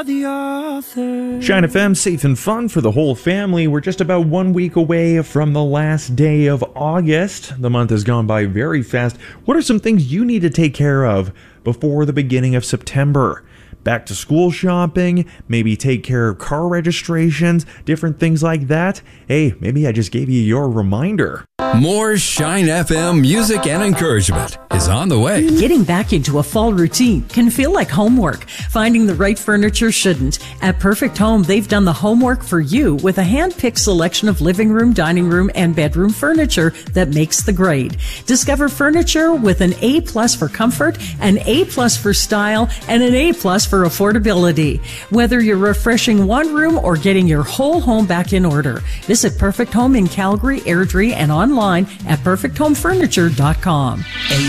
The author. Shine FM, safe and fun for the whole family. We're just about 1 week away from the last day of August. The month has gone by very fast. What are some things you need to take care of before the beginning of September? Back to school shopping, maybe take care of car registrations, different things like that. Hey, maybe I just gave you your reminder. More Shine FM music and encouragement is on the way. Getting back into a fall routine can feel like homework. Finding the right furniture shouldn't. At Perfect Home, they've done the homework for you with a hand-picked selection of living room, dining room, and bedroom furniture that makes the grade. Discover furniture with an A+ for comfort, an A+ for style, and an A+ for affordability. Whether you're refreshing one room or getting your whole home back in order, visit Perfect Home in Calgary, Airdrie, and online at perfecthomefurniture.com.